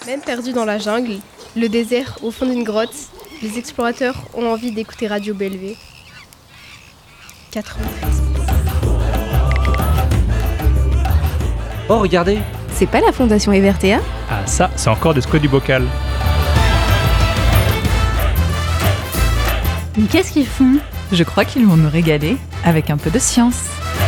Même perdus dans la jungle, le désert au fond d'une grotte, les explorateurs ont envie d'écouter Radio Bellevue. 93. Oh, regardez! C'est pas la Fondation Evertea? Ah ça, c'est encore des squats du bocal. Mais qu'est-ce qu'ils font? Je crois qu'ils vont nous régaler avec un peu de science.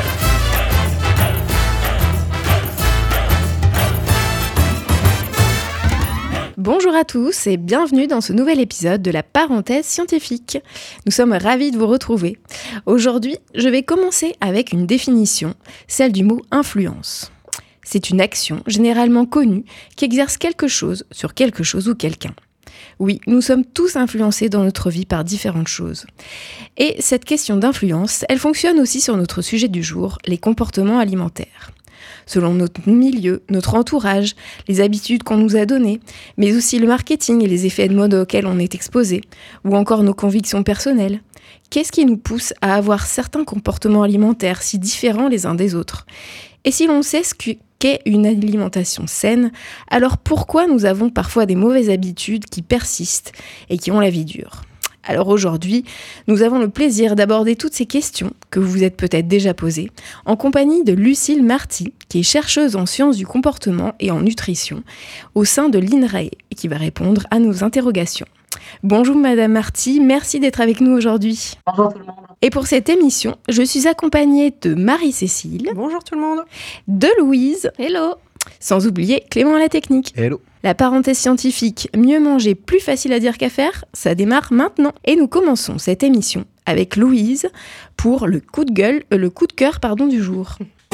Bonjour à tous et bienvenue dans ce nouvel épisode de la parenthèse scientifique. Nous sommes ravis de vous retrouver. Aujourd'hui, je vais commencer avec une définition, celle du mot influence. C'est une action généralement connue qui exerce quelque chose sur quelque chose ou quelqu'un. Oui, nous sommes tous influencés dans notre vie par différentes choses. Et cette question d'influence, elle fonctionne aussi sur notre sujet du jour, les comportements alimentaires. Selon notre milieu, notre entourage, les habitudes qu'on nous a données, mais aussi le marketing et les effets de mode auxquels on est exposé, ou encore nos convictions personnelles. Qu'est-ce qui nous pousse à avoir certains comportements alimentaires si différents les uns des autres ? Et si l'on sait ce qu'est une alimentation saine, alors pourquoi nous avons parfois des mauvaises habitudes qui persistent et qui ont la vie dure ? Alors aujourd'hui, nous avons le plaisir d'aborder toutes ces questions que vous vous êtes peut-être déjà posées en compagnie de Lucille Marty, qui est chercheuse en sciences du comportement et en nutrition au sein de l'INRAE et qui va répondre à nos interrogations. Bonjour Madame Marty, merci d'être avec nous aujourd'hui. Bonjour tout le monde. Et pour cette émission, je suis accompagnée de Marie-Cécile. Bonjour tout le monde. De Louise. Hello. Sans oublier Clément à la technique. Hello. La parenthèse scientifique mieux manger, plus facile à dire qu'à faire, ça démarre maintenant. Et nous commençons cette émission avec Louise pour le coup de cœur du jour.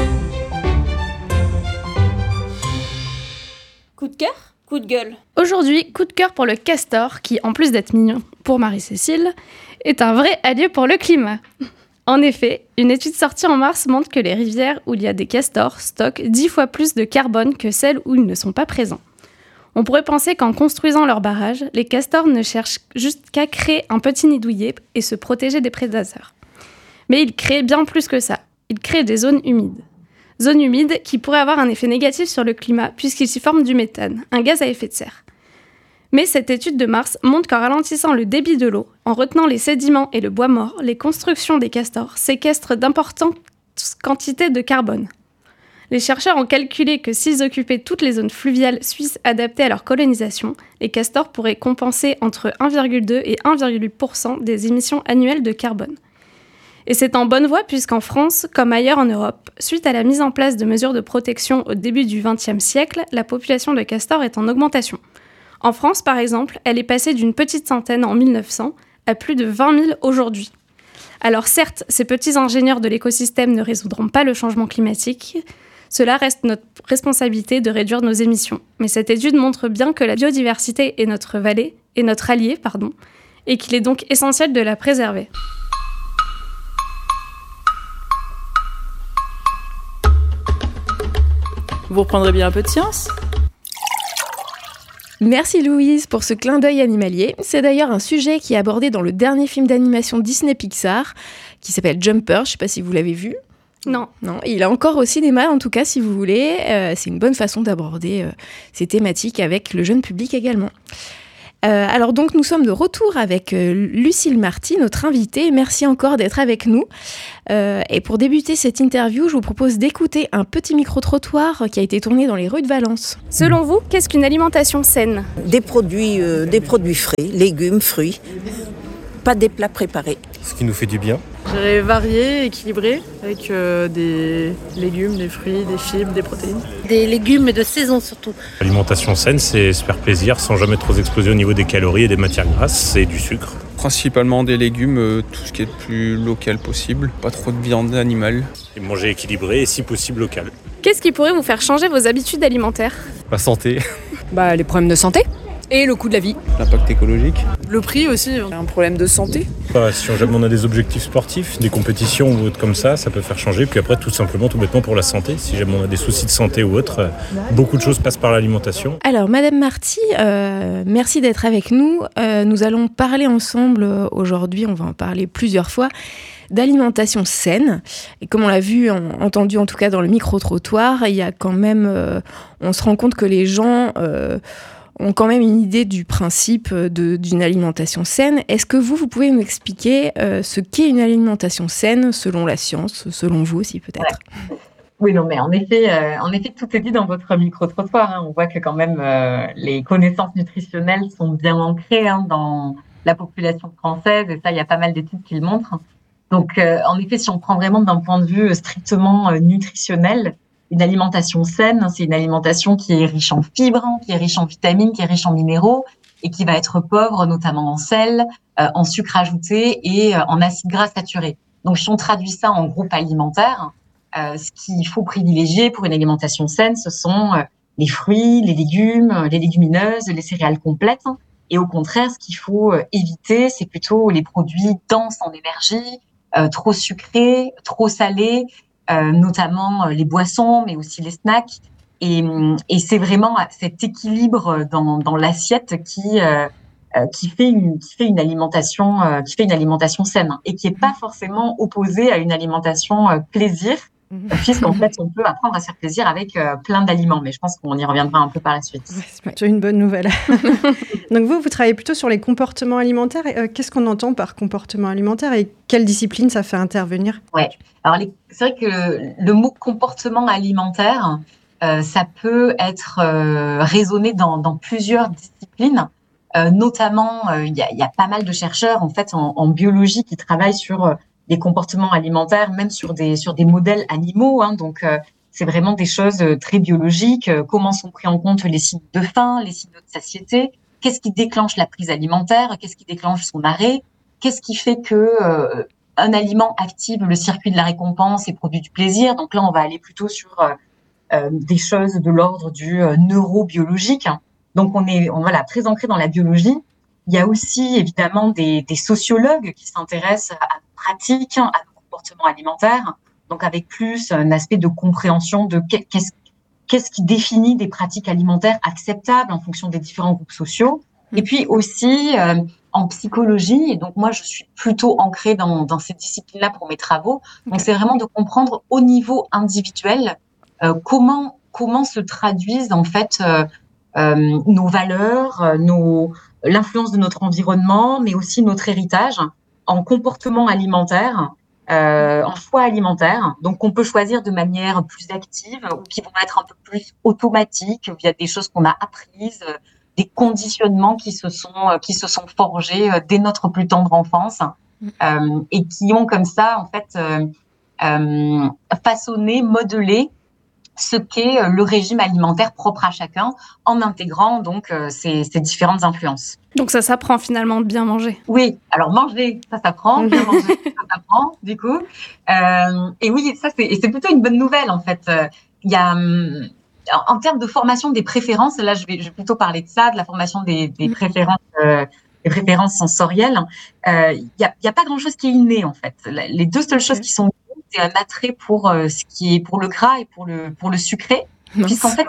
Coup de cœur ? Coup de gueule. Aujourd'hui, coup de cœur pour le castor, qui, en plus d'être mignon pour Marie-Cécile, est un vrai allié pour le climat. En effet, une étude sortie en mars montre que les rivières où il y a des castors stockent 10 fois plus de carbone que celles où ils ne sont pas présents. On pourrait penser qu'en construisant leurs barrages, les castors ne cherchent juste qu'à créer un petit nid douillet et se protéger des prédateurs. Mais ils créent bien plus que ça. Ils créent des zones humides. Zones humides qui pourraient avoir un effet négatif sur le climat puisqu'ils s'y forment du méthane, un gaz à effet de serre. Mais cette étude de Mars montre qu'en ralentissant le débit de l'eau, en retenant les sédiments et le bois mort, les constructions des castors séquestrent d'importantes quantités de carbone. Les chercheurs ont calculé que s'ils occupaient toutes les zones fluviales suisses adaptées à leur colonisation, les castors pourraient compenser entre 1,2 et 1,8% des émissions annuelles de carbone. Et c'est en bonne voie puisqu'en France, comme ailleurs en Europe, suite à la mise en place de mesures de protection au début du XXe siècle, la population de castors est en augmentation. En France, par exemple, elle est passée d'une petite centaine en 1900 à plus de 20 000 aujourd'hui. Alors certes, ces petits ingénieurs de l'écosystème ne résoudront pas le changement climatique. Cela reste notre responsabilité de réduire nos émissions. Mais cette étude montre bien que la biodiversité est notre allié, et qu'il est donc essentiel de la préserver. Vous reprendrez bien un peu de science ? Merci Louise pour ce clin d'œil animalier. C'est d'ailleurs un sujet qui est abordé dans le dernier film d'animation Disney Pixar, qui s'appelle Jumper, je ne sais pas si vous l'avez vu. Non, il est encore au cinéma en tout cas si vous voulez. C'est une bonne façon d'aborder ces thématiques avec le jeune public également. Alors donc nous sommes de retour avec Lucille Marty, notre invitée. Merci encore d'être avec nous. Et pour débuter cette interview, je vous propose d'écouter un petit micro-trottoir qui a été tourné dans les rues de Valence. Selon vous, qu'est-ce qu'une alimentation saine ? Des produits frais, légumes, fruits, pas des plats préparés. Ce qui nous fait du bien. Je dirais varié, équilibré, avec des légumes, des fruits, des fibres, des protéines. Des légumes de saison surtout. L'alimentation saine, c'est se faire plaisir sans jamais trop exposer au niveau des calories et des matières grasses et du sucre. Principalement des légumes, tout ce qui est le plus local possible, pas trop de viande animale. Et manger équilibré et si possible local. Qu'est-ce qui pourrait vous faire changer vos habitudes alimentaires ? La santé. Les problèmes de santé et le coût de la vie. L'impact écologique. Le prix aussi, un problème de santé. Si jamais on a des objectifs sportifs, des compétitions ou autre comme ça peut faire changer. Puis après, tout bêtement pour la santé. Si jamais on a des soucis de santé ou autre, beaucoup de choses passent par l'alimentation. Alors, Madame Marty, merci d'être avec nous. Nous allons parler ensemble aujourd'hui, on va en parler plusieurs fois, d'alimentation saine. Et comme on l'a vu, entendu en tout cas dans le micro-trottoir, il y a quand même... on se rend compte que les gens ont quand même une idée du principe d'une alimentation saine. Est-ce que vous pouvez nous expliquer ce qu'est une alimentation saine selon la science, selon vous aussi peut-être ? Oui, non, mais en effet, tout est dit dans votre micro-trottoir. On voit que quand même les connaissances nutritionnelles sont bien ancrées dans la population française, et ça, il y a pas mal d'études qui le montrent. Donc, en effet, si on prend vraiment d'un point de vue strictement nutritionnel, une alimentation saine, c'est une alimentation qui est riche en fibres, qui est riche en vitamines, qui est riche en minéraux, et qui va être pauvre notamment en sel, en sucre ajouté et en acides gras saturés. Donc, si on traduit ça en groupe alimentaire, ce qu'il faut privilégier pour une alimentation saine, ce sont les fruits, les légumes, les légumineuses, les céréales complètes. Et au contraire, ce qu'il faut éviter, c'est plutôt les produits denses en énergie, trop sucrés, trop salés, notamment les boissons, mais aussi les snacks. Et c'est vraiment cet équilibre dans l'assiette qui fait une alimentation saine et qui est pas forcément opposée à une alimentation plaisir. Puisqu'en fait, on peut apprendre à se faire plaisir avec plein d'aliments. Mais je pense qu'on y reviendra un peu par la suite. Ouais, c'est plutôt une bonne nouvelle. Donc vous travaillez plutôt sur les comportements alimentaires. Qu'est-ce qu'on entend par comportement alimentaire et quelle discipline ça fait intervenir ? Ouais. Alors, c'est vrai que le mot comportement alimentaire, ça peut être raisonné dans plusieurs disciplines. Notamment, il y a pas mal de chercheurs en fait en biologie qui travaillent sur des comportements alimentaires, même sur des modèles animaux. Donc, c'est vraiment des choses très biologiques. Comment sont pris en compte les signes de faim, les signaux de satiété ? Qu'est-ce qui déclenche la prise alimentaire ? Qu'est-ce qui déclenche son arrêt ? Qu'est-ce qui fait que un aliment active le circuit de la récompense et produit du plaisir ? Donc là, on va aller plutôt sur des choses de l'ordre du neurobiologique. Donc, on est très ancré dans la biologie. Il y a aussi évidemment des sociologues qui s'intéressent à nos pratiques, à nos comportements alimentaires, donc avec plus un aspect de compréhension de qu'est-ce qui définit des pratiques alimentaires acceptables en fonction des différents groupes sociaux. Et puis aussi en psychologie, et donc moi je suis plutôt ancrée dans ces disciplines-là pour mes travaux. Donc c'est vraiment de comprendre au niveau individuel comment se traduisent en fait nos valeurs, l'influence de notre environnement, mais aussi notre héritage en comportement alimentaire, en choix alimentaire. Donc, on peut choisir de manière plus active ou qui vont être un peu plus automatiques via des choses qu'on a apprises, des conditionnements qui se sont forgés dès notre plus tendre enfance et qui ont comme ça, en fait, façonné, modelé ce qu'est le régime alimentaire propre à chacun en intégrant donc ces différentes influences. Donc ça s'apprend finalement de bien manger. Oui, alors manger, ça s'apprend, bien manger, ça s'apprend du coup. Et oui, ça c'est plutôt une bonne nouvelle en fait. Il y a en termes de formation des préférences, là je vais plutôt parler de ça, de la formation des préférences. Les préférences sensorielles. Il y a pas grand-chose qui est inné en fait. Les deux seules choses qui sont c'est un attrait pour ce qui est pour le gras et pour le sucré, puisqu'en fait,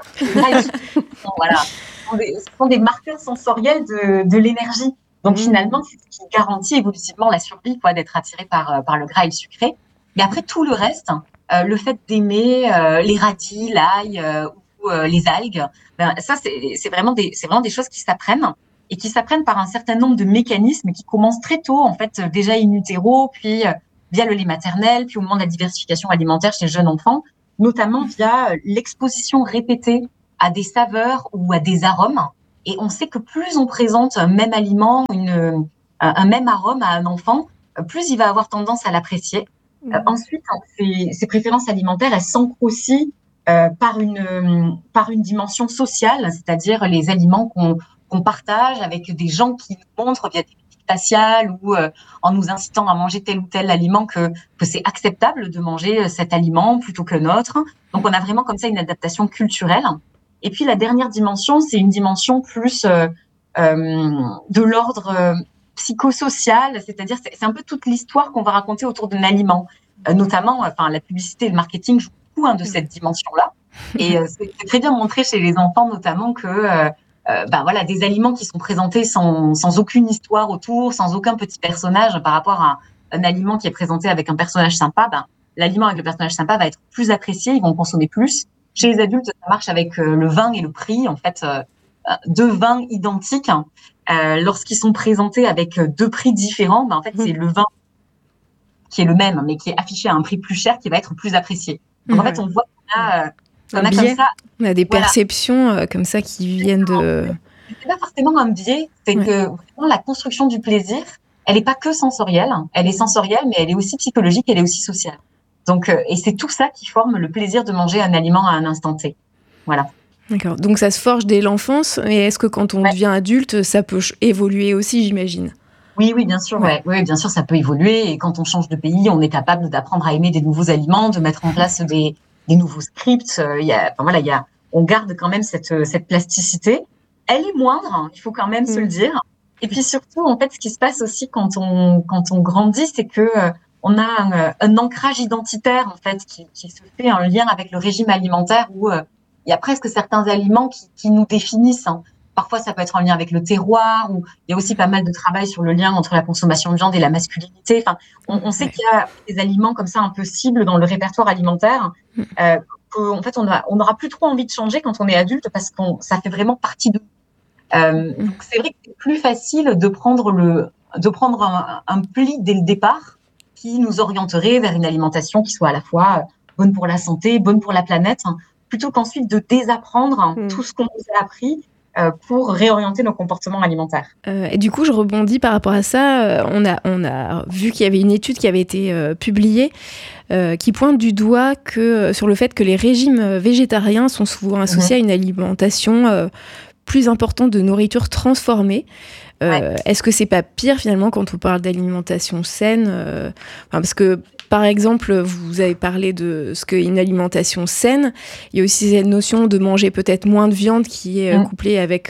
ce sont des marqueurs sensoriels de l'énergie. Donc finalement, c'est ce qui garantit évolutivement la survie, d'être attiré par le gras et le sucré. Mais après tout le reste, le fait d'aimer les radis, l'ail ou les algues, ça c'est vraiment des choses qui s'apprennent et qui s'apprennent par un certain nombre de mécanismes qui commencent très tôt, en fait, déjà in utero, puis via le lait maternel, puis au moment de la diversification alimentaire chez les jeunes enfants, notamment via l'exposition répétée à des saveurs ou à des arômes. Et on sait que plus on présente un même aliment, un même arôme à un enfant, plus il va avoir tendance à l'apprécier. Ensuite, ces préférences alimentaires, elles s'ancrent aussi par une dimension sociale, c'est-à-dire les aliments qu'on partage avec des gens qui nous montrent via des facial ou en nous incitant à manger tel ou tel aliment que c'est acceptable de manger cet aliment plutôt que l'autre. Donc, on a vraiment comme ça une adaptation culturelle. Et puis, la dernière dimension, c'est une dimension plus de l'ordre psychosocial, c'est-à-dire c'est un peu toute l'histoire qu'on va raconter autour d'un aliment. Notamment, la publicité et le marketing jouent beaucoup de cette dimension-là. Et c'est très bien montré chez les enfants, notamment que des aliments qui sont présentés sans aucune histoire autour, sans aucun petit personnage par rapport à un aliment qui est présenté avec un personnage sympa, l'aliment avec le personnage sympa va être plus apprécié, ils vont en consommer plus. Chez les adultes, ça marche avec le vin et le prix. En fait, deux vins identiques, lorsqu'ils sont présentés avec deux prix différents, en fait, c'est le vin qui est le même, mais qui est affiché à un prix plus cher, qui va être plus apprécié. Donc, en fait, on voit qu'on a comme ça. On a des perceptions comme ça qui viennent de... C'est pas forcément un biais, c'est que vraiment, la construction du plaisir, elle n'est pas que sensorielle. Elle est sensorielle, mais elle est aussi psychologique, elle est aussi sociale. Donc, et c'est tout ça qui forme le plaisir de manger un aliment à un instant T. Voilà. D'accord. Donc, ça se forge dès l'enfance. Et est-ce que quand on devient adulte, ça peut évoluer aussi, j'imagine ? Oui, bien sûr. Oui, bien sûr, ça peut évoluer. Et quand on change de pays, on est capable d'apprendre à aimer des nouveaux aliments, de mettre en place des nouveaux scripts. On garde quand même cette plasticité. Elle est moindre, hein, il faut quand même se le dire. Et puis surtout, en fait, ce qui se passe aussi quand on grandit, c'est que on a un ancrage identitaire, en fait, qui se fait un lien avec le régime alimentaire où il y a presque certains aliments qui nous définissent. Hein. Parfois, ça peut être en lien avec le terroir, ou il y a aussi pas mal de travail sur le lien entre la consommation de viande et la masculinité. Enfin, on sait qu'il y a des aliments comme ça un peu cibles dans le répertoire alimentaire, qu'en fait, on n'aura plus trop envie de changer quand on est adulte parce que ça fait vraiment partie de nous. Donc c'est vrai que c'est plus facile de prendre un pli dès le départ qui nous orienterait vers une alimentation qui soit à la fois bonne pour la santé, bonne pour la planète, hein, plutôt qu'ensuite de désapprendre tout ce qu'on nous a appris pour réorienter nos comportements alimentaires. Et du coup, je rebondis par rapport à ça. On a vu qu'il y avait une étude qui avait été publiée qui pointe du doigt sur le fait que les régimes végétariens sont souvent associés à une alimentation plus importante de nourriture transformée. Est-ce que c'est pas pire finalement quand on parle d'alimentation saine parce que par exemple, vous avez parlé de ce qu'est une alimentation saine. Il y a aussi cette notion de manger peut-être moins de viande qui est couplée avec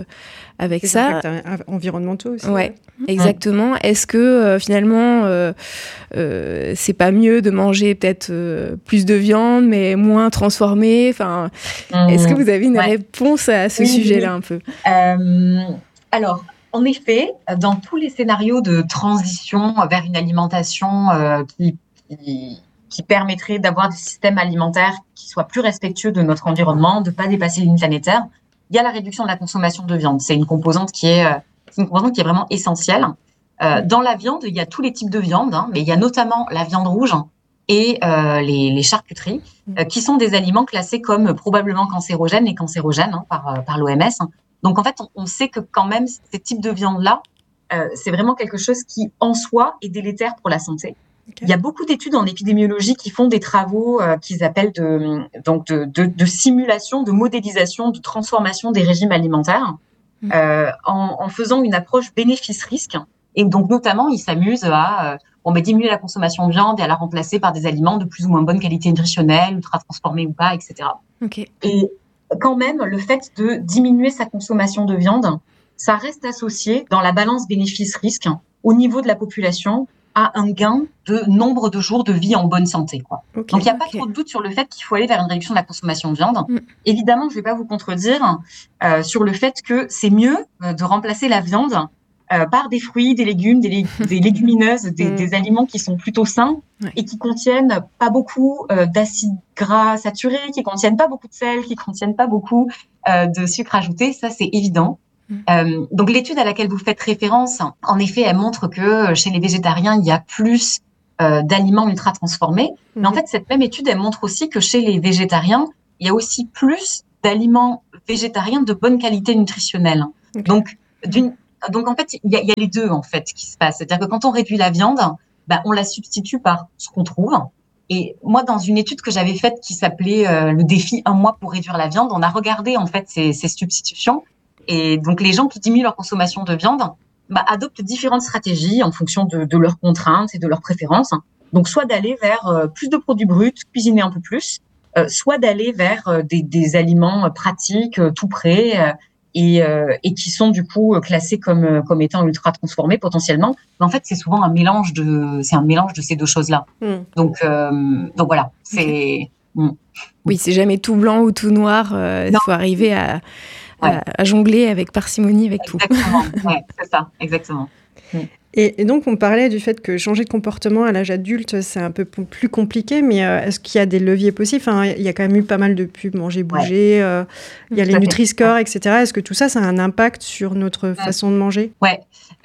ça. Des impacts environnementaux aussi. Ouais, exactement. Est-ce que finalement, c'est pas mieux de manger peut-être plus de viande, mais moins transformée ? Enfin, est-ce que vous avez une réponse à ce sujet-là un peu ? Alors, en effet, dans tous les scénarios de transition vers une alimentation qui permettrait d'avoir des systèmes alimentaires qui soient plus respectueux de notre environnement, de ne pas dépasser les limites planétaires, il y a la réduction de la consommation de viande. C'est une composante qui est vraiment essentielle. Dans la viande, il y a tous les types de viande, hein, mais il y a notamment la viande rouge et les charcuteries, qui sont des aliments classés comme probablement cancérogènes hein, par l'OMS. Donc, en fait, on sait que quand même, ces types de viande-là, c'est vraiment quelque chose qui, en soi, est délétère pour la santé. Okay. Il y a beaucoup d'études en épidémiologie qui font des travaux qu'ils appellent de simulation, de modélisation, de transformation des régimes alimentaires en faisant une approche bénéfice-risque. Et donc, notamment, ils s'amusent à diminuer la consommation de viande et à la remplacer par des aliments de plus ou moins bonne qualité nutritionnelle, ultra transformés ou pas, etc. Okay. Et quand même, le fait de diminuer sa consommation de viande, ça reste associé dans la balance bénéfice-risque au niveau de la population à un gain de nombre de jours de vie en bonne santé, quoi. Okay, donc, il n'y a pas trop de doute sur le fait qu'il faut aller vers une réduction de la consommation de viande. Évidemment, je ne vais pas vous contredire sur le fait que c'est mieux de remplacer la viande par des fruits, des légumes, des légumineuses, des aliments qui sont plutôt sains et qui contiennent pas beaucoup d'acides gras saturés, qui contiennent pas beaucoup de sel, qui contiennent pas beaucoup de sucre ajouté. Ça, c'est évident. Donc l'étude à laquelle vous faites référence, en effet, elle montre que chez les végétariens, il y a plus d'aliments ultra transformés. Mais en fait, cette même étude, elle montre aussi que chez les végétariens, il y a aussi plus d'aliments végétariens de bonne qualité nutritionnelle. Okay. Donc en fait, il y a les deux en fait qui se passent. C'est-à-dire que quand on réduit la viande, on la substitue par ce qu'on trouve. Et moi, dans une étude que j'avais faite qui s'appelait le défi 1 mois pour réduire la viande, on a regardé en fait ces substitutions. Et donc, les gens qui diminuent leur consommation de viande adoptent différentes stratégies en fonction de leurs contraintes et de leurs préférences. Donc, soit d'aller vers plus de produits bruts, cuisiner un peu plus, soit d'aller vers des aliments pratiques, tout prêts, et qui sont du coup classés comme étant ultra transformés potentiellement. Mais en fait, c'est souvent un mélange de ces deux choses-là. Donc voilà, c'est... Oui, c'est jamais tout blanc ou tout noir. Il faut arriver à jongler avec parcimonie avec exactement. tout. Ouais, c'est ça, exactement. Et donc, on parlait du fait que changer de comportement à l'âge adulte, c'est un peu plus compliqué, mais est-ce qu'il y a des leviers possibles ? Enfin, il y a quand même eu pas mal de pubs Manger, Bouger, il y a les Nutri-Score, etc. Est-ce que tout ça, ça a un impact sur notre façon de manger ? Ouais.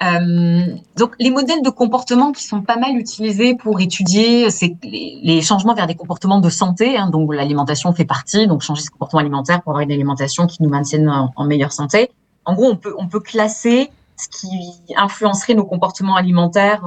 Donc, les modèles de comportement qui sont pas mal utilisés pour étudier les changements vers des comportements de santé, hein, donc l'alimentation fait partie, donc changer ce comportement alimentaire pour avoir une alimentation qui nous maintienne en meilleure santé. En gros, on peut classer ce qui influencerait nos comportements alimentaires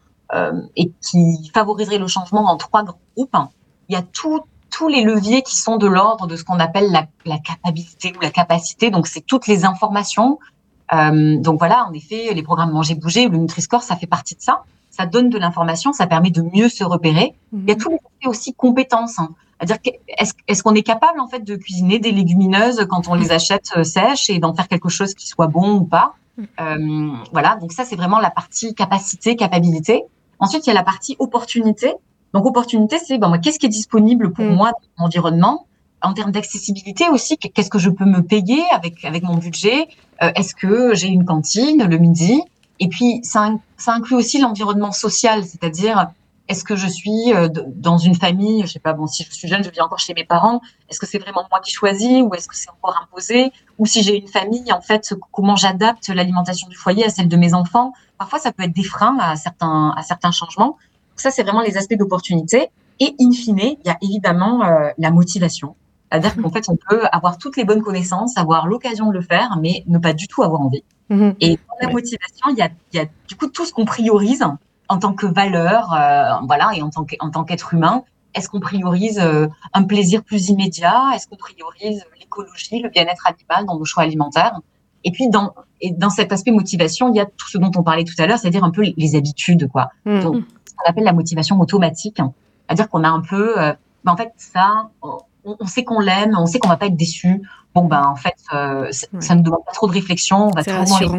et qui favoriserait le changement en 3 grands groupes. Il y a tous les leviers qui sont de l'ordre de ce qu'on appelle la capacité ou la capacité. Donc, c'est toutes les informations. Donc voilà, en effet, les programmes Manger, Bouger ou le Nutri-Score, ça fait partie de ça. Ça donne de l'information, ça permet de mieux se repérer. Il y a tous les aspects aussi compétences. C'est-à-dire, est-ce qu'on est capable en fait de cuisiner des légumineuses quand on les achète sèches et d'en faire quelque chose qui soit bon ou pas? Voilà, donc ça c'est vraiment la partie capacité, capacité. Ensuite, il y a la partie opportunité. Donc opportunité, c'est qu'est-ce qui est disponible pour moi dans mon environnement? En termes d'accessibilité aussi, qu'est-ce que je peux me payer avec mon budget? Est-ce que j'ai une cantine le midi? Et puis, ça inclut aussi l'environnement social, c'est-à-dire, est-ce que je suis dans une famille, je sais pas, si je suis jeune, je vis encore chez mes parents, est-ce que c'est vraiment moi qui choisis ou est-ce que c'est encore imposé? Ou si j'ai une famille, en fait, comment j'adapte l'alimentation du foyer à celle de mes enfants? Parfois, ça peut être des freins à certains changements. Donc ça, c'est vraiment les aspects d'opportunité. Et in fine, il y a évidemment la motivation. C'est-à-dire qu'en fait, on peut avoir toutes les bonnes connaissances, avoir l'occasion de le faire, mais ne pas du tout avoir envie. Et dans la motivation, il y a du coup tout ce qu'on priorise en tant que valeur, et en tant qu'être humain. Est-ce qu'on priorise un plaisir plus immédiat? Est-ce qu'on priorise l'écologie, le bien-être animal dans nos choix alimentaires? Et puis dans cet aspect motivation, il y a tout ce dont on parlait tout à l'heure, c'est-à-dire un peu les habitudes, quoi. Donc, ce qu'on appelle la motivation automatique, c'est-à-dire qu'on a un peu, en fait, ça. On sait qu'on l'aime, on sait qu'on va pas être déçu. En fait, ça ne demande pas trop de réflexion. On va toujours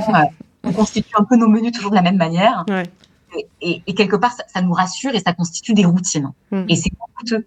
on constitue un peu nos menus toujours de la même manière. Ouais. Et quelque part, ça nous rassure et ça constitue des routines. Et c'est coûteux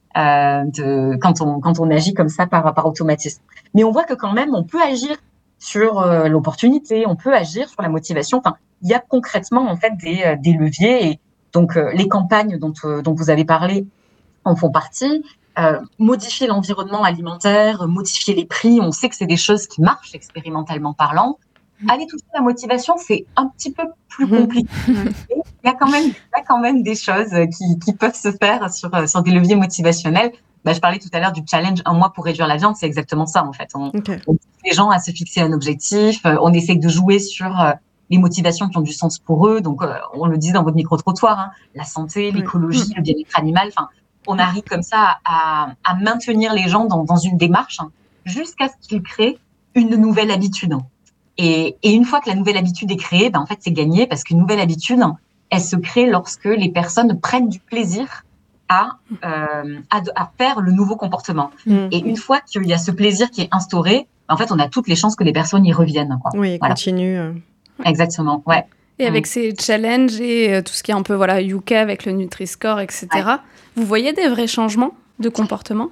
quand on agit comme ça par automatisme. Mais on voit que quand même, on peut agir sur l'opportunité, on peut agir sur la motivation. Enfin, il y a concrètement en fait des leviers. Et donc, les campagnes dont vous avez parlé en font partie. Modifier l'environnement alimentaire, modifier les prix, on sait que c'est des choses qui marchent expérimentalement parlant. Aller toucher la motivation, c'est un petit peu plus compliqué. Il y a quand même des choses qui peuvent se faire sur des leviers motivationnels. Je parlais tout à l'heure du challenge 1 mois pour réduire la viande, c'est exactement ça en fait. On pousse les gens à se fixer un objectif, on essaie de jouer sur les motivations qui ont du sens pour eux. Donc, on le disait dans votre micro-trottoir, la santé, l'écologie, le bien-être animal, on arrive comme ça à maintenir les gens dans une démarche jusqu'à ce qu'ils créent une nouvelle habitude. Et une fois que la nouvelle habitude est créée, en fait, c'est gagné parce qu'une nouvelle habitude, elle se crée lorsque les personnes prennent du plaisir à faire le nouveau comportement. Et une fois qu'il y a ce plaisir qui est instauré, en fait, on a toutes les chances que les personnes y reviennent, quoi. Oui, continue. Exactement, ouais. Et avec ces challenges et tout ce qui est un peu Yuka avec le Nutri-Score, etc., vous voyez des vrais changements de comportement?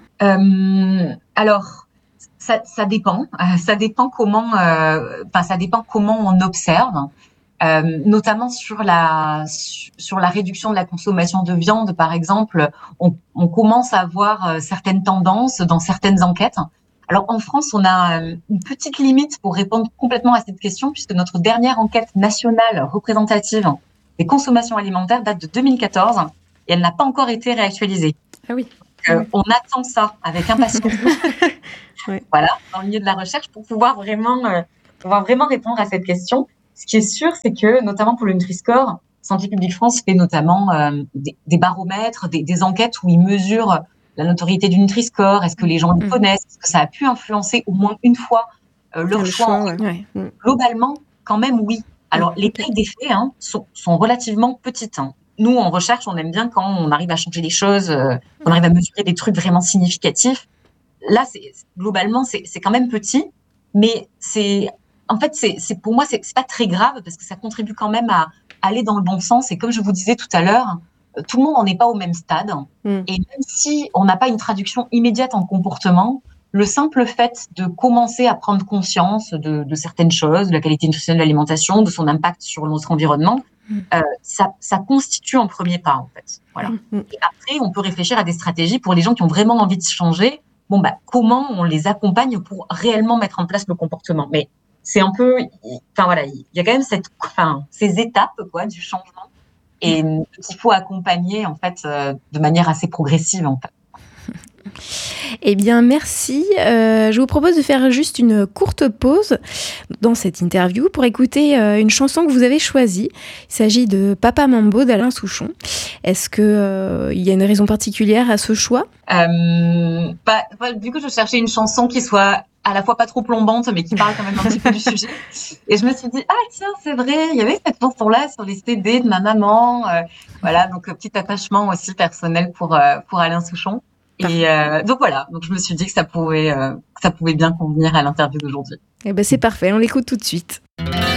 Alors, ça dépend. Ça dépend comment on observe, notamment sur la réduction de la consommation de viande, par exemple. On commence à voir certaines tendances dans certaines enquêtes. Alors, en France, on a une petite limite pour répondre complètement à cette question, puisque notre dernière enquête nationale représentative des consommations alimentaires date de 2014 et elle n'a pas encore été réactualisée. Ah oui. On attend ça avec impatience. Voilà, dans le milieu de la recherche, pour pouvoir vraiment répondre à cette question. Ce qui est sûr, c'est que, notamment pour le Nutri-Score, Santé publique France fait notamment des baromètres, des enquêtes où ils mesurent la notoriété du Nutri-Score, est-ce que les gens le connaissent, est-ce que ça a pu influencer au moins une fois leur choix. Globalement, quand même, oui. Alors, les tailles d'effet sont relativement petites. Nous, en recherche, on aime bien quand on arrive à changer les choses, on arrive à mesurer des trucs vraiment significatifs. Là, globalement, c'est quand même petit, mais pour moi, c'est pas très grave parce que ça contribue quand même à aller dans le bon sens. Et comme je vous disais tout à l'heure, tout le monde n'en est pas au même stade. Et même si on n'a pas une traduction immédiate en comportement, le simple fait de commencer à prendre conscience de certaines choses, de la qualité nutritionnelle de l'alimentation, de son impact sur notre environnement, ça constitue un premier pas, en fait. Voilà. Et après, on peut réfléchir à des stratégies pour les gens qui ont vraiment envie de changer. Comment on les accompagne pour réellement mettre en place le comportement. Mais c'est un peu, il y a quand même ces étapes, du changement, et qu'il faut accompagner, en fait, de manière assez progressive, en fait. Eh bien, merci. Je vous propose de faire juste une courte pause dans cette interview pour écouter une chanson que vous avez choisie. Il s'agit de Papa Mambo d'Alain Souchon. Est-ce qu'il y a une raison particulière à ce choix ? Du coup, je cherchais une chanson qui soit à la fois pas trop plombante, mais qui parle quand même un petit peu du sujet. Et je me suis dit, tiens, c'est vrai, il y avait cette chanson-là sur les CD de ma maman. Donc petit attachement aussi personnel pour Alain Souchon. Et donc je me suis dit que ça pouvait bien convenir à l'interview d'aujourd'hui. Eh ben c'est parfait, on l'écoute tout de suite.